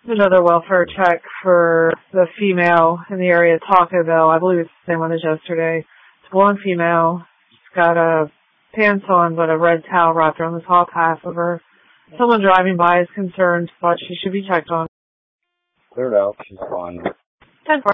Another welfare check for the female in the area of Taco Bell. I believe it's the same one as yesterday. It's a blonde female. She's got a pants on, but a red towel wrapped around the top half of her. Someone driving by is concerned, but she should be checked on. Cleared out. She's fine. 10-4.